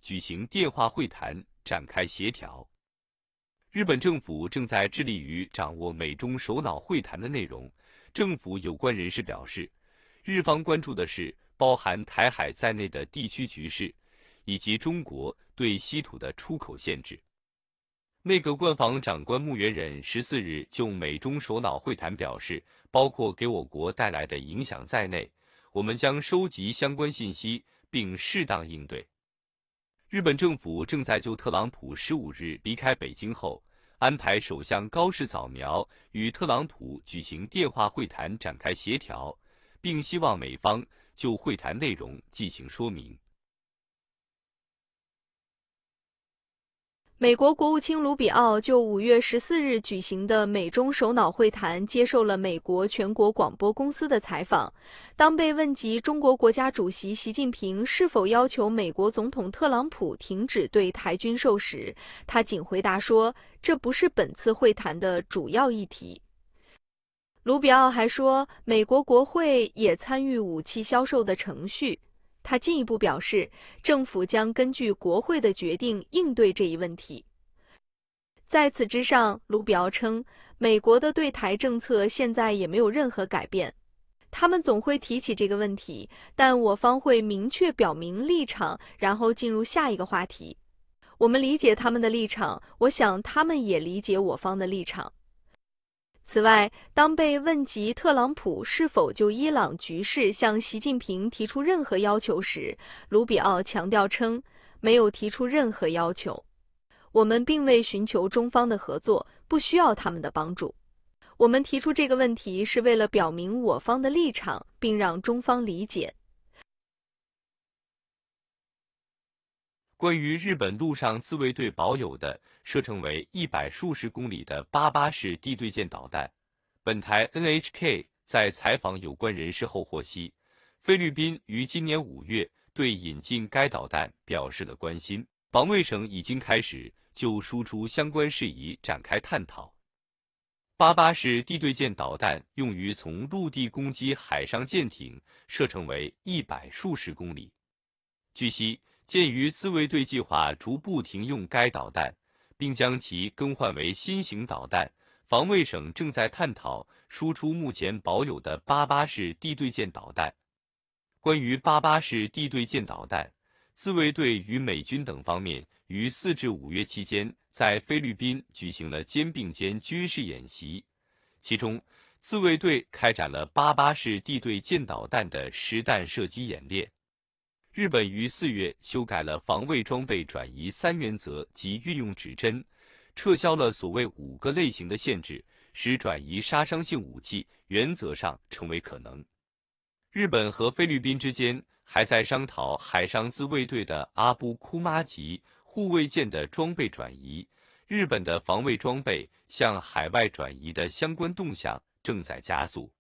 举行电话会谈，展开协调。日本政府正在致力于掌握美中首脑会谈的内容。政府有关人士表示，日方关注的是包含台海在内的地区局势，以及中国对稀土的出口限制。内阁官房长官木原忍14日就美中首脑会谈表示，包括给我国带来的影响在内，我们将收集相关信息并适当应对。日本政府正在就特朗普15日离开北京后，安排首相高市早苗与特朗普举行电话会谈，展开协调，并希望美方就会谈内容进行说明。 美国国务卿卢比奥就5月14日举行的美中首脑会谈接受了美国全国广播公司的采访。当被问及中国国家主席习近平是否要求美国总统特朗普停止对台军售时，他仅回答说，这不是本次会谈的主要议题。卢比奥还说，美国国会也参与武器销售的程序。他进一步表示，政府将根据国会的决定应对这一问题。在此之上，卢比奥称，美国的对台政策现在也没有任何改变。他们总会提起这个问题，但我方会明确表明立场，然后进入下一个话题。我们理解他们的立场，我想他们也理解我方的立场。此外，当被问及特朗普是否就伊朗局势向习近平提出任何要求时，卢比奥强调称，没有提出任何要求。我们并未寻求中方的合作，不需要他们的帮助。我们提出这个问题是为了表明我方的立场，并让中方理解。 关于日本陆上自卫队保有的射程为100数十公里的88式地对舰导弹，本台 NHK 在采访有关人士后获悉，菲律宾于今年5月对引进该导弹表示了关心，防卫省已经开始就输出相关事宜展开探讨。88式地对舰导弹用于从陆地攻击海上舰艇，射程为100数十公里。据悉，鉴于自卫队计划逐步停用该导弹，并将其更换为新型导弹，防卫省正在探讨输出目前保有的88式地对舰导弹。关于88式地对舰导弹，自卫队与美军等方面于4至5月期间在菲律宾举行了肩并肩军事演习，其中自卫队开展了88式地对舰导弹的实弹射击演练。日本于4月修改了防卫装备转移3原则及运用指针，撤销了所谓5个类型的限制，使转移杀伤性武器原则上成为可能。日本和菲律宾之间还在商讨海上自卫队的阿布库马级护卫舰的装备转移，日本的防卫装备向海外转移的相关动向正在加速。